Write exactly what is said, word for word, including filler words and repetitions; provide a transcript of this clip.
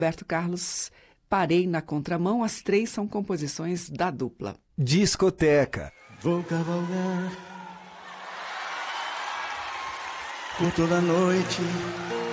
Roberto Carlos, Parei na Contramão. As três são composições da dupla. Discoteca. Vou cavalgar por toda noite